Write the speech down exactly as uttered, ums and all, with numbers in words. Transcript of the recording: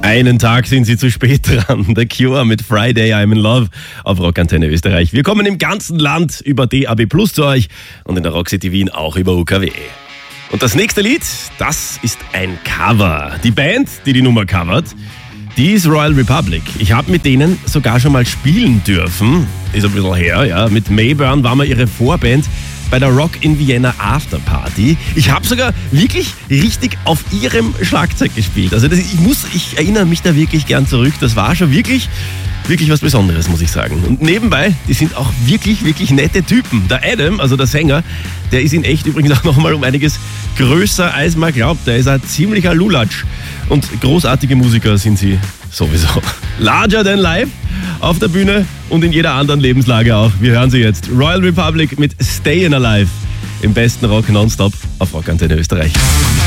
Einen Tag sind sie zu spät dran. The Cure mit Friday I'm in Love auf Rockantenne Österreich. Wir kommen im ganzen Land über D A B Plus zu euch und in der Rock City Wien auch über U K W. Und das nächste Lied, das ist ein Cover. Die Band, die die Nummer covert, die ist Royal Republic. Ich habe mit denen sogar schon mal spielen dürfen. Ist ein bisschen her, ja. Mit Mayburn waren wir ihre Vorband bei der Rock in Vienna Afterparty. Ich habe sogar wirklich richtig auf ihrem Schlagzeug gespielt. Also das, ich muss, ich erinnere mich da wirklich gern zurück. Das war schon wirklich, wirklich was Besonderes, muss ich sagen. Und nebenbei, die sind auch wirklich, wirklich nette Typen. Der Adam, also der Sänger, der ist in echt übrigens auch noch mal um einiges größer, als man glaubt. Der ist ein ziemlicher Lulatsch. Und großartige Musiker sind sie sowieso. Larger than life auf der Bühne und in jeder anderen Lebenslage auch. Wir hören sie jetzt. Royal Republic mit Stayin' Alive im besten Rock nonstop auf Rockantenne Österreich.